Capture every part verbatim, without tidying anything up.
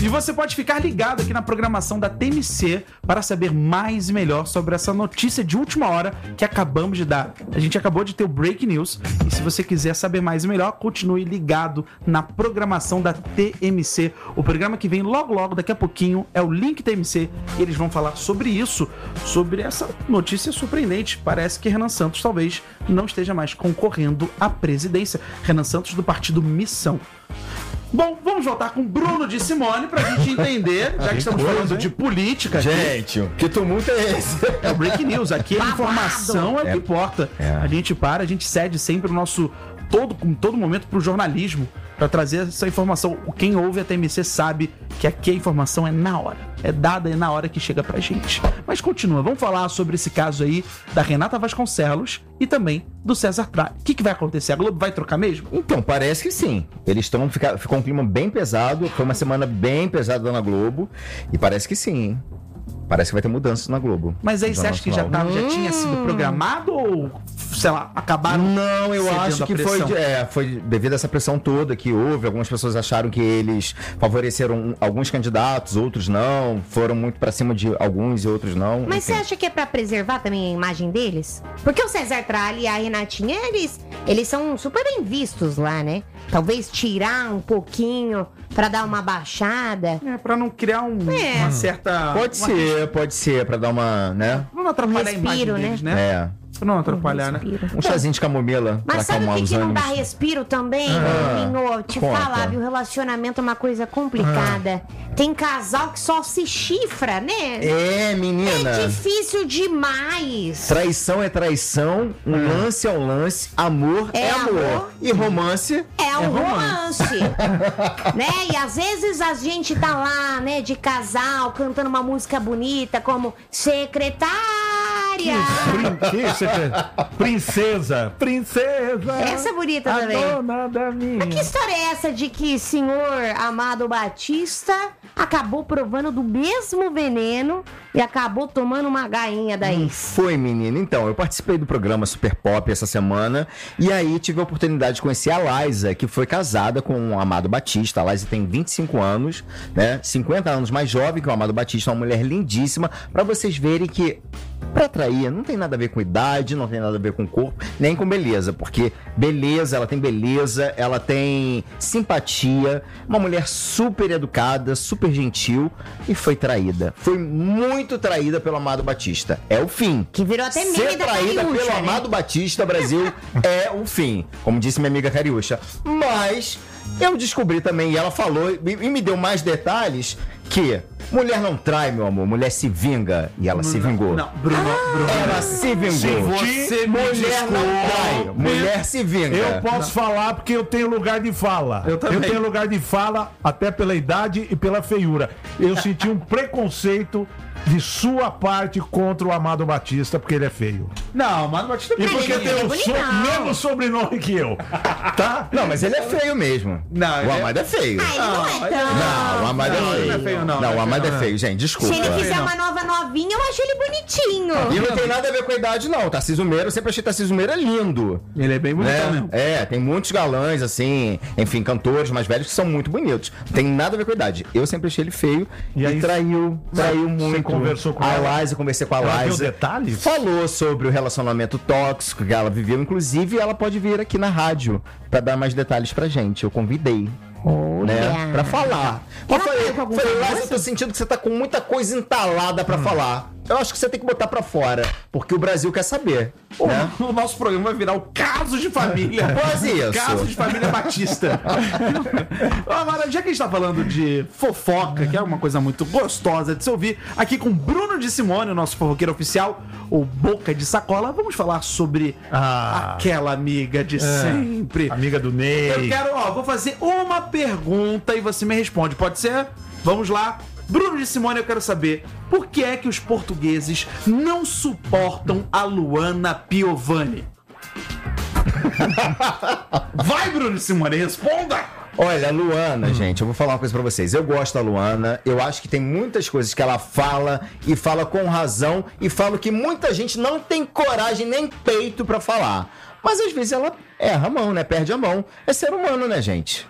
E você pode ficar ligado aqui na programação da T M C para saber mais e melhor sobre essa notícia de última hora que acabamos de dar. A gente acabou de ter o Break News. E se você quiser saber mais e melhor, continue ligado na programação da T M C. O programa que vem logo, logo, daqui a pouquinho, é o Link T M C. E eles vão falar sobre isso, sobre essa notícia surpreendente. Parece que Renan Santos talvez não esteja mais concorrendo à presidência. Renan Santos do partido Missão. Bom, vamos voltar com Bruno de Simone pra gente entender, já que estamos falando de política. Gente, aqui. Que tumulto é esse? É o Break News, aqui a informação é o que importa. É. A gente para, a gente cede sempre o nosso, todo, com todo momento pro jornalismo, pra trazer essa informação. Quem ouve a T M C sabe que aqui a informação é na hora, é dada e na hora que chega pra gente. Mas continua, vamos falar sobre esse caso aí da Renata Vasconcelos e também do César Tralli. O que, que vai acontecer? A Globo vai trocar mesmo? Então, parece que sim. Eles estão, ficou um clima bem pesado, foi uma semana bem pesada na Globo e parece que sim, hein? Parece que vai ter mudanças na Globo. Mas aí você acha que já, tava, hum. já tinha sido programado ou, sei lá, acabaram? Não, eu acho que foi, é, foi devido a essa pressão toda que houve. Algumas pessoas acharam que eles favoreceram alguns candidatos, outros não. Foram muito pra cima de alguns e outros não. Mas enfim. Você acha que é pra preservar também a imagem deles? Porque o César Tralli e a Renatinha, eles, eles são super bem vistos lá, né? Talvez tirar um pouquinho pra dar uma baixada. É, pra não criar um, é. uma certa... Pode uma... ser, pode ser, pra dar uma, né? Não atrapalhar respiro, a imagem deles, né? né? É. Pra não atrapalhar, um né? Um chazinho de camomila. Mas sabe o que, que não dá respiro também, ah, Minô? Te conta. Falar, viu? Relacionamento é uma coisa complicada. Ah. Tem casal que só se chifra, né? É, menina. É difícil demais. Traição é traição, um ah. lance é um lance, amor é, é amor. amor. E romance é um é romance. romance. Né? E às vezes a gente tá lá, né, de casal, cantando uma música bonita, como Secretária. Que secretária? Princesa, princesa. Essa é bonita a também. Dona da minha. Mas que história é essa de que senhor Amado Batista acabou provando do mesmo veneno e acabou tomando uma gainha daí? Foi, menina. Então, eu participei do programa Super Pop essa semana e aí tive a oportunidade de conhecer a Liza, que foi casada com o Amado Batista. A Liza tem vinte e cinco anos, né? cinquenta anos mais jovem que o Amado Batista, uma mulher lindíssima, pra vocês verem que pra atrair não tem nada a ver com idade, não tem nada a ver com corpo, nem com beleza, porque beleza, ela tem beleza, ela tem simpatia, uma mulher super educada, super gentil e foi traída. Foi muito traída pelo Amado Batista. É o fim. Que virou até meme Ser da traída Cariúcha, pelo né? Amado Batista, Brasil, é o fim. Como disse minha amiga Cariúcha. Mas eu descobri também, e ela falou, e me deu mais detalhes, que mulher não trai, meu amor, mulher se vinga. E ela não, se vingou. Não, Bruno, ah, Bruno. Ela se vingou. Se você mulher não trai, mulher se vinga. Eu posso não. falar porque eu tenho lugar de fala. Eu também. Eu tenho lugar de fala até pela idade e pela feiura. Eu senti um preconceito de sua parte contra o Amado Batista, porque ele é feio. Não, o Amado Batista é E porque tem o so, mesmo sobrenome que eu. Tá? Não, mas ele é feio mesmo. Não, o Amado é, é feio. Ah, ele não, não é tão... Não, o Amado não, é feio. Não, é feio, não. Não, o Amado é feio, gente, desculpa. Se ele quiser uma nova novinha, eu acho ele bonitinho. E não tem nada a ver com a idade, não. Tarcísio Meira, eu sempre achei Tarcísio Meira lindo. Ele é bem bonito né? mesmo. É, tem muitos galãs, assim, enfim, cantores mais velhos que são muito bonitos. Não tem nada a ver com a idade. Eu sempre achei ele feio e, e aí, traiu, traiu muito. Você conversou com a ela? Liza, conversei com a ela Liza. Viu detalhes? Falou sobre o relacionamento tóxico que ela viveu. Inclusive, ela pode vir aqui na rádio pra dar mais detalhes pra gente. Eu convidei. Olha. Né? Pra falar. Eu Ela falei, tá com falei algum Liza, eu tô sentindo que você tá com muita coisa entalada pra hum. falar. Eu acho que você tem que botar pra fora, porque o Brasil quer saber. O, né? o nosso programa vai virar o Caso de Família. Quase isso. Caso de Família Batista. Agora, já que a gente tá falando de fofoca, que é uma coisa muito gostosa de se ouvir, aqui com Bruno de Simone, o nosso fofoqueiro oficial, o Boca de Sacola, vamos falar sobre ah, aquela amiga de é, sempre. Amiga do Ney. Eu quero, ó, vou fazer uma pergunta e você me responde, pode ser? Vamos lá. Bruno de Simone, eu quero saber por que é que os portugueses não suportam a Luana Piovani? Vai, Bruno de Simone, responda! Olha, a Luana, hum. gente, eu vou falar uma coisa pra vocês. Eu gosto da Luana, eu acho que tem muitas coisas que ela fala e fala com razão e fala que muita gente não tem coragem nem peito pra falar. Mas às vezes ela erra a mão, né? Perde a mão. É ser humano, né, gente?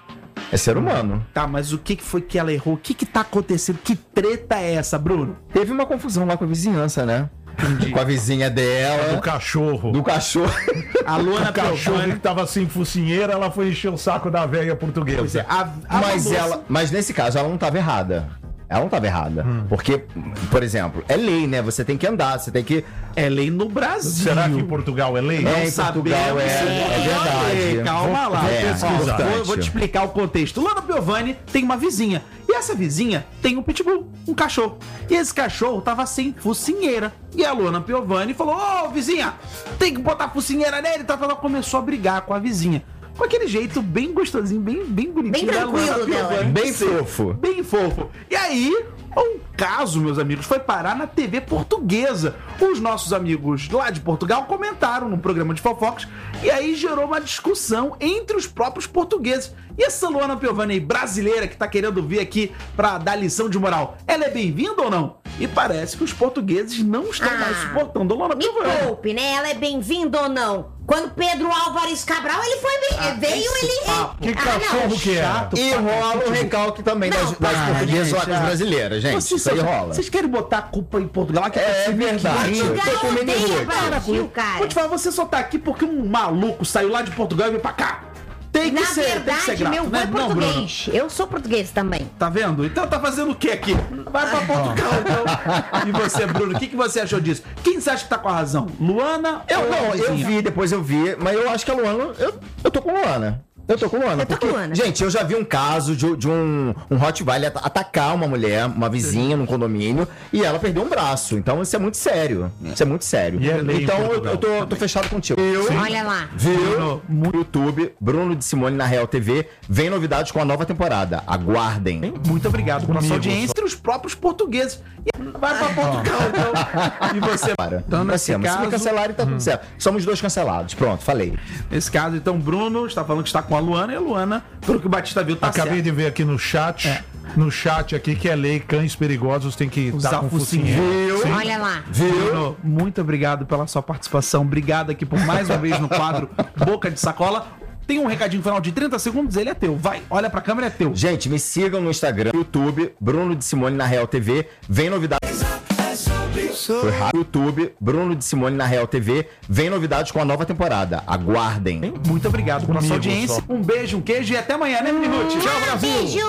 É ser humano. Tá, mas o que que foi que ela errou? O que que tá acontecendo? Que treta é essa, Bruno? Teve uma confusão lá com a vizinhança, né? Com a vizinha dela. Do cachorro. Do cachorro. A Luana O cachorro Piovani... que tava sem focinheira, ela foi encher o saco da velha portuguesa. Pois é, a, a Mas, moça- ela, mas nesse caso ela não estava errada. Ela não estava errada. Hum. Porque, por exemplo, é lei, né? Você tem que andar, você tem que. É lei no Brasil. Será que em Portugal é lei? É, em Sabemos Portugal é, se é é verdade. lei. Calma lá. É, Ó, importante. vou, vou te explicar o contexto. Luana Piovani tem uma vizinha. E essa vizinha tem um pitbull, um cachorro. E esse cachorro tava sem focinheira. E a Luana Piovani falou: Ô, vizinha, tem que botar focinheira nele. Tá, tá, tá. Começou a brigar com a vizinha. Com aquele jeito bem gostosinho, bem, bem bonitinho. Bem da Luana tranquilo dela, Piovani. né? Bem Sim, fofo. Bem fofo. E aí, um caso, meus amigos, foi parar na T V portuguesa. Os nossos amigos lá de Portugal comentaram no programa de fofocas. E aí gerou uma discussão entre os próprios portugueses. E essa Luana Piovani aí, brasileira, que tá querendo vir aqui pra dar lição de moral, ela é bem-vinda ou não? E parece que os portugueses não estão Ah, mais suportando a Luana Me Piovani. poupe, né? Ela é bem-vinda ou não? Quando Pedro Álvares Cabral, ele foi bem. Ah, veio, esse ele. papo. Que Ah, cachorro não. que é? Chato. E rola o recalque também Não, das, das para, portuguesas gente, outras ah. brasileiras, gente. Vocês, Isso aí só- rola. vocês querem botar a culpa em Portugal? Que É tá verdade. Portugal Tô com mini odeia ruim. Brasil, cara. Vou te falar, você só tá aqui porque um maluco saiu lá de Portugal e veio pra cá. Tem que Na ser, tem que ser verdade, grato, meu avô né? é Não, Bruno? português. Eu sou português também. Tá vendo? Então tá fazendo o que aqui? Vai pra Portugal, então. E você, Bruno, o que, que você achou disso? Quem você acha que tá com a razão? Luana Eu ou a não, eu vizinha? vi, depois eu vi, mas eu acho que a Luana. Eu, eu tô com a Luana. Eu tô com a Luana. Eu tô porque, com a Luana. Gente, eu já vi um caso de, de um, um Rottweiler at- atacar uma mulher, uma vizinha num condomínio, e ela perdeu um braço. Então isso é muito sério. Isso é muito sério. E é lei em então eu, Portugal. eu tô, eu tô fechado contigo. Eu, Olha lá. Viu? No YouTube, Bruno de Simone na Real T V, vem novidades com a nova temporada. Aguardem. Muito obrigado pela sua Comigo, audiência entre os próprios portugueses. E vai pra Portugal, então. E você, Para. então, Pra nesse cima. Se me caso, cancelarem, tá tudo certo. Somos dois cancelados. Pronto, falei. nesse caso, então, Bruno está falando que está com a Luana e a Luana, pelo que o Batista viu, tá Acabei certo. de ver aqui no chat, É. no chat aqui, que é lei, cães perigosos tem que Usar estar com focinheira. focinheira. Sim. Olha lá. Bruno, muito obrigado pela sua participação. Obrigado aqui por mais uma vez no quadro Boca de Sacola. Tem um recadinho final de trinta segundos, ele é teu. Vai, olha pra câmera, é teu. Gente, me sigam no Instagram, YouTube, Bruno de Simone na Real T V. Vem novidades. Foi rápido. YouTube, Bruno de Simone na Real T V. Vem novidades com a nova temporada. Aguardem. Muito obrigado pela sua Comigo audiência. só. Um beijo, um queijo e até amanhã, né, Minute? Tchau, Brasil! Beijo.